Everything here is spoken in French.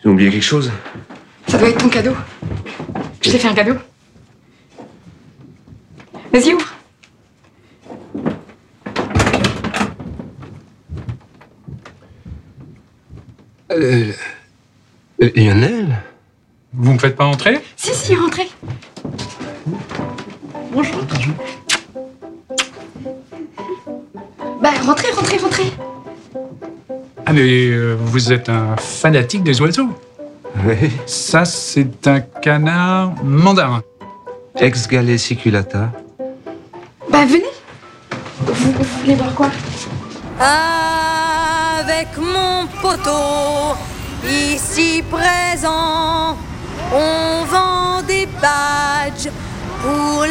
J'ai oublié quelque chose. Ça doit être ton cadeau. Je t'ai fait un cadeau. Vas-y, ouvre. Lionel? Vous me faites pas entrer? Si, rentrez. Bonjour. Bah, rentrez. Ah mais vous êtes un fanatique des oiseaux. Oui. Ça, c'est un canard mandarin. Ex-galesiculata. Bah, venez. Vous voulez voir quoi? Avec mon poteau, ici présent, on vend des badges pour